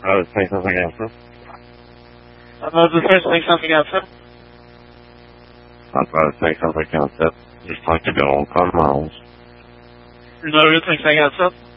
Say something else, sir. The first say something else, sir. I'd rather say something else, sir. Just like to go on 5 miles. No, you're saying something else, sir.